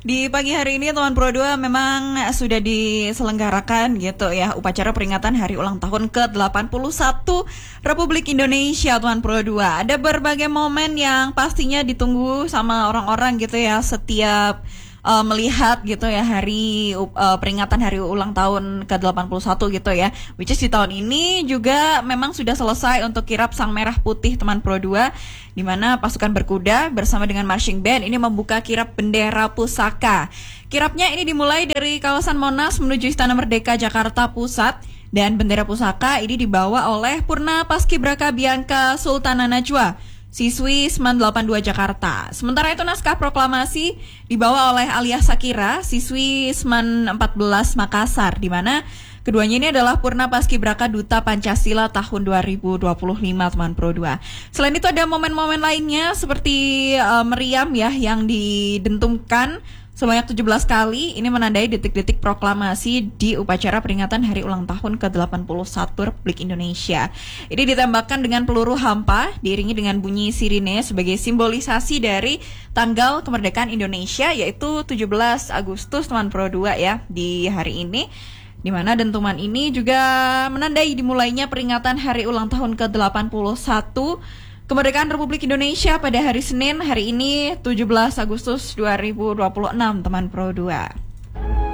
Di pagi hari ini teman Pro 2 memang sudah diselenggarakan gitu ya upacara peringatan hari ulang tahun ke-81 Republik Indonesia teman Pro 2. Ada berbagai momen yang pastinya ditunggu sama orang-orang gitu ya setiap melihat gitu ya hari peringatan hari ulang tahun ke-81 gitu ya. Which is di tahun ini juga memang sudah selesai untuk kirap Sang Merah Putih teman Pro 2, di mana pasukan berkuda bersama dengan marching band ini membuka kirap bendera pusaka. Kirapnya ini dimulai dari kawasan Monas menuju Istana Merdeka Jakarta Pusat, dan bendera pusaka ini dibawa oleh Purna Paskibraka Bianca Sultana Najwa, siswi SMAN 82 Jakarta. Sementara itu naskah proklamasi dibawa oleh Alia Sakira, siswi SMAN 14 Makassar, di mana keduanya ini adalah Purna Paskibraka Duta Pancasila tahun 2025 teman Pro 2. Selain itu ada momen-momen lainnya seperti meriam ya yang didentungkan sebanyak 17 kali. Ini menandai detik-detik proklamasi di upacara peringatan hari ulang tahun ke-81 Republik Indonesia. Ini ditembakkan dengan peluru hampa diiringi dengan bunyi sirine sebagai simbolisasi dari tanggal kemerdekaan Indonesia, yaitu 17 Agustus teman Pro 2 ya di hari ini. Di mana dentuman ini juga menandai dimulainya peringatan hari ulang tahun ke-81 kemerdekaan Republik Indonesia pada hari Senin hari ini 17 Agustus 2026 teman Pro 2.